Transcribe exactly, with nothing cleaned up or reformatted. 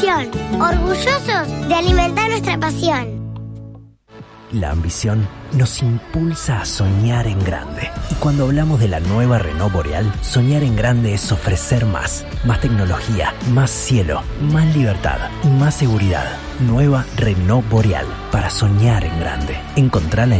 ambición, orgullosos de alimentar nuestra pasión. La ambición nos impulsa a soñar en grande. Y cuando hablamos de la nueva Renault Boreal, soñar en grande es ofrecer más. Más tecnología, más cielo, más libertad y más seguridad. Nueva Renault Boreal, para soñar en grande. Encontrala en